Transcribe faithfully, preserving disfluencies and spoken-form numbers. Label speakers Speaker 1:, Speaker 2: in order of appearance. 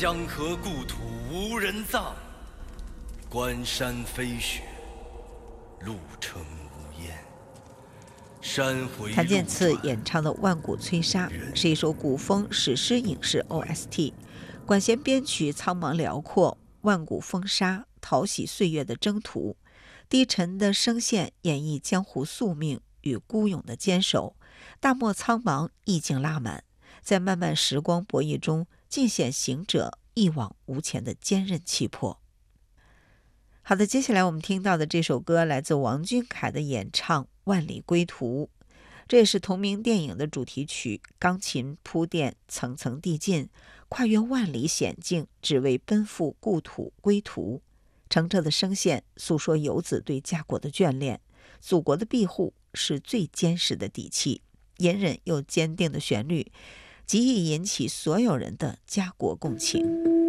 Speaker 1: 江河故土无人葬，关山飞雪，路程无烟。山回
Speaker 2: 谭健
Speaker 1: 路转，
Speaker 2: 次演唱的《万古催沙》是一首古风史诗影视 O S T， 管弦编曲苍茫辽阔，万古风沙，讨喜岁月的征途。低沉的声线演绎江湖宿命与孤勇的坚守，大漠苍茫，意境拉满，在漫漫时光博弈中尽显行者一往无前的坚韧气魄。好的，接下来我们听到的这首歌来自王俊凯的演唱《万里归途》，这也是同名电影的主题曲，钢琴铺垫层层递进，跨越万里险境，只为奔赴故土归途。澄澈的声线诉说游子对家国的眷恋，祖国的庇护是最坚实的底气，隐忍又坚定的旋律，极易引起所有人的家国共情。